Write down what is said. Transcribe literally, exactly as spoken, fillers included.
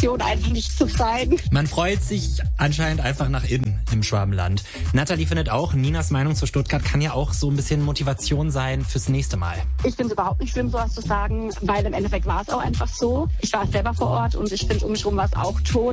Motivation, einfach nicht zu sein. Man freut sich anscheinend einfach nach innen im Schwabenland. Nathalie findet auch, Ninas Meinung zu Stuttgart kann ja auch so ein bisschen Motivation sein fürs nächste Mal. Ich finde es überhaupt nicht schlimm, sowas zu sagen, weil im Endeffekt war es auch einfach so. Ich war selber vor Ort und ich finde, um mich herum war es auch tot.